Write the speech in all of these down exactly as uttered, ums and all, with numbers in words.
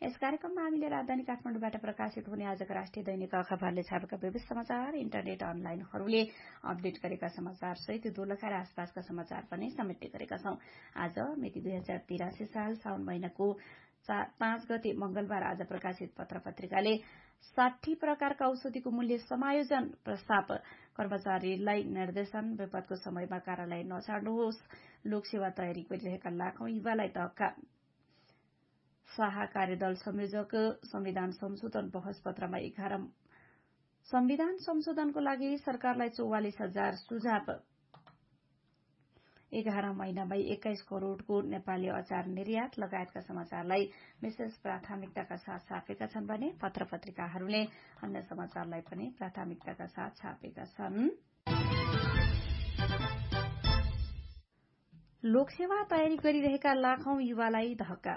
यस कार्यक्रममा हामीले राजधानी काठमाडौँबाट प्रकाशित हुने आजका राष्ट्रिय दैनिक अखबारले छापेका विविध समाचार, इन्टरनेट अनलाइनहरूले अपडेट गरेका समाचार सहित दोलखा र आसपासका समाचार पनि समेट्ने गरेका छौं। आज मिति दुई हजार तिरासी साल साउन महिनाको पाँच गते मंगलबार आज प्रकाशित पत्र पत्रिकाले साठी प्रकारका औषधिको मूल्य समायोजन प्रस्ताव, कर्मचारीलाई निर्देशन, विपदको समयमा कार्यालय नछाड्नुहोस्, लोकसेवा तयारी गरिरहेका लाखौं युवालाई धक्का, शाह कार्यदल संयोजक, संविधान संशोधन बहस पत्रमा एघार, संविधान संशोधनको लागि सरकारलाई चौवालिस हजार सुझाव, एघार महिनामै एक्काइस करोड़को नेपाली अचार निर्यात लगायतका समाचारलाई विशेष प्राथमिकताका साथ छापेका छन् भने पत्र पत्रिकाहरूले अन्य समाचारलाई पनि प्राथमिकताका साथ छापेका छन्। लोकसेवा तयारी गरिरहेका लाखौं युवालाई धक्का।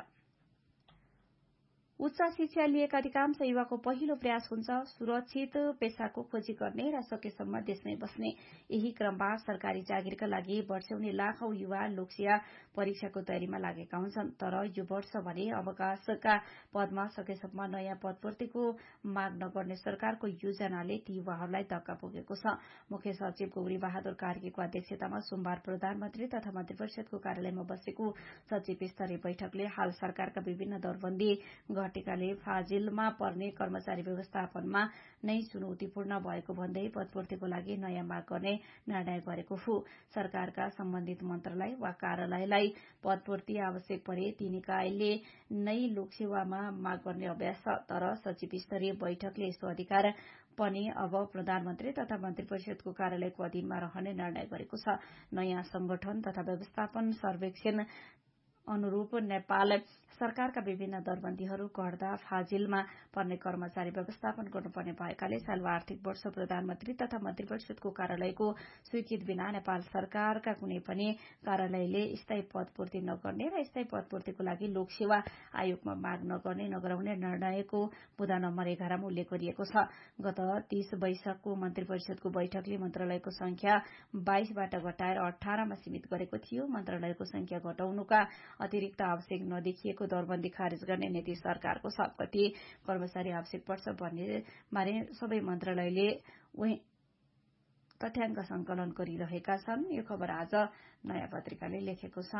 उच्च शिक्षा लिएका अधिकांश युवाको पहिलो प्रयास हुन्छ सुरक्षित पेसाको खोजी गर्ने र सकेसम्म देशमै बस्ने। यही क्रममा सरकारी जागिरका लागि वर्षौनी लाखौं युवा लोकसेवा परीक्षाको तयारीमा लागेका हुन्छन्। तर यो वर्ष भने अवकाशका पदमा सकेसम्म नयाँ पदपूर्तिको माग नगर्ने सरकारको योजनाले ती युवाहरूलाई धक्का पुगेको छ। मुख्य सचिव गौरी बहादुर कार्कीको अध्यक्षतामा सोमबार प्रधानमन्त्री तथा मन्त्री परिषदको कार्यालयमा बसेको सचिव स्तरीय बैठकले हाल सरकारका विभिन्न दरबन्दी घटेकाले फाजिलमा पर्ने कर्मचारी व्यवस्थापनमा नै चुनौतीपूर्ण भएको भन्दै पदपूर्तिको लागि नयाँ माग गर्ने निर्णय गरेको हो। सरकारका सम्बन्धित मन्त्रालय वा कार्यालयलाई पदपूर्ति आवश्यक परे ती निकायले नै लोकसेवामा माग गर्ने अभ्यास छ। तर सचिव स्तरीय बैठकले यस्तो अधिकार पनि अब प्रधानमन्त्री तथा मन्त्री परिषदको कार्यालयको अधीनमा रहने निर्णय गरेको छ। नयाँ संगठन तथा व्यवस्थापन सर्वेक्षण अनुरूप नेपाल सरकारका विभिन्न दरबन्दीहरू घट्दा फाजिलमा पर्ने कर्मचारी व्यवस्थापन गर्नुपर्ने भएकाले चालू आर्थिक वर्ष प्रधानमन्त्री तथा मन्त्री परिषदको कार्यालयको स्वीकृत बिना नेपाल सरकारका कुनै पनि कार्यालयले स्थायी पदपूर्ति नगर्ने र स्थायी पदपूर्तिको लागि लोकसेवा आयोगमा माग नगर्ने नगराउने निर्णयको बुँदा नम्बर एघारमा उल्लेख गरिएको छ। गत तीस वैशाखको मन्त्री परिषदको बैठकले मन्त्रालयको संख्या बाइसबाट घटाएर अठारमा सीमित गरेको थियो। मन्त्रालयको संख्या घटाउनुका अतिरिक्त आवश्यक नदेखिएको दरबन्दी खारेज गर्ने नीति सरकारको छ। कति कर्मचारी आवश्यक पर्छ भन्ने बारे सबै मन्त्रालयले तथ्याङ्क संकलन गरिरहेका छन्। यो खबर आज नयाँ पत्रिकाले लेखेको छ।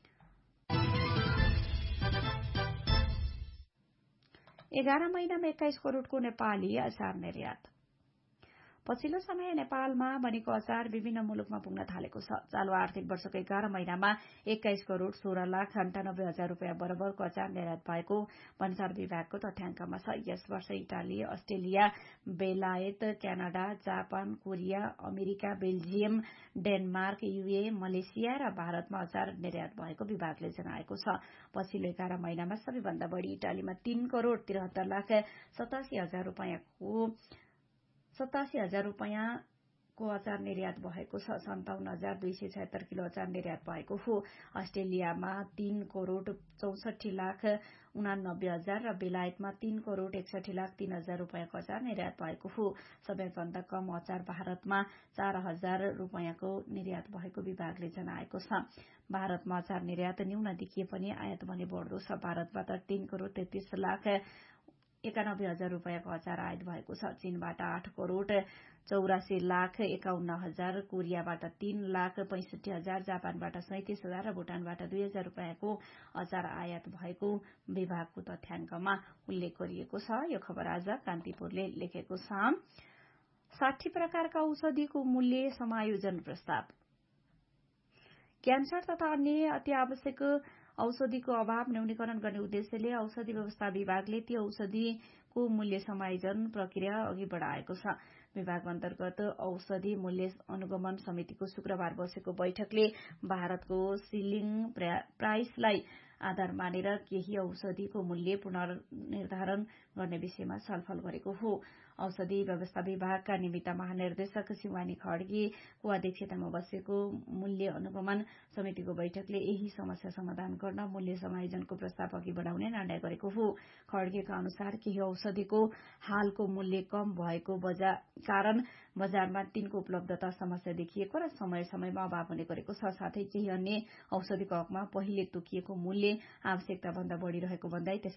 एघार महिनामा एक्काइस करोड़को नेपाली अचार निर्यात। पछिल्लो समय नेपालमा बनेको अचार विभिन्न मुलुकमा पुग्न थालेको छ। चालू आर्थिक वर्षको एघार महिनामा एक्काइस करोड़ सोह्र लाख अन्ठानब्बे हजार रूपियाँ बराबरको अचार निर्यात भएको भन्सार विभागको तथ्याङ्कमा छ। यस वर्ष इटाली, अस्ट्रेलिया, बेलायत, Canada, Japan, Korea, America, Belgium, Denmark, युए, Malaysia र भारतमा अचार निर्यात भएको विभागले जनाएको छ। पछिल्लो एघार महिनामा सबैभन्दा बढ़ी इटालीमा तीन करोड़ त्रिहत्तर लाख सतासी हजार रूपियाँको सतासी हजार रूपियाँको अचार निर्यात भएको छ। सन्ताउन्न हजार दुई सय छयत्तर किलो अचार निर्यात भएको हो। अस्ट्रेलियामा तीन करोड़ चौसठी लाख उनानब्बे हजार र बेलायतमा तीन करोड़ एकसठी लाख तीन हजार रूपियाँको अचार निर्यात भएको हो। सबैभन्दा कम अचार भारतमा चार हजार रूपियाँको निर्यात भएको विभागले जनाएको छ। भारतमा अचार निर्यात न्यून देखिए पनि आयात भने बढ़दो छ। भारतबाट तीन करोड़ तेत्तीस लाख एकानब्बे हजार रूपियाँको अचार आयात भएको छ। चीनबाट आठ करोड़ चौरासी लाख एकाउन्न हजार, कोरियाबाट तीन लाख पैंसठी हजार, जापानबाट सैंतिस हजार र भूटानबाट दुई हजार रूपियाँको अचार आयात भएको विभागको तथ्याङ्कमा उल्लेख गरिएको छ। यो खबर आज कान्तिपुरले लेखेको छ। साठी प्रकारका औषधिको मूल्य समायोजन प्रस्ताव। क्यान्सर तथा अन्य अति आवश्यक औषधिको अभाव न्यूनीकरण गर्ने उद्देश्यले औषधि व्यवस्था विभागले ती औषधिको मूल्य समायोजन प्रक्रिया अघि बढ़ाएको छ। विभाग अन्तर्गत औषधि मूल्य अनुगमन समितिको शुक्रबार बसेको बैठकले भारतको सिलिङ प्राइसलाई आधार मानेर केही औषधिको मूल्य पुनर्निर्धारण गर्ने विषयमा छलफल गरेको हो। औषधि व्यवस्था विभागका निमित्त महानिर्देशक शिवानी खड्गेको अध्यक्षतामा बसेको मूल्य अनुगमन समितिको बैठकले यही समस्या समाधान गर्न मूल्य समायोजनको प्रस्ताव अघि बढ़ाउने निर्णय गरेको हो। खड्गेका अनुसार केही औषधिको हालको मूल्य कम भएको कारण बजारमा तिनको उपलब्धता समस्या देखिएको र समय समयमा अभाव हुने गरेको छ। साथै केही अन्य औषधिको हकमा पहिले तोकिएको मूल्य आवश्यकता भन्दा बढ़िरहेको भन्दै त्यस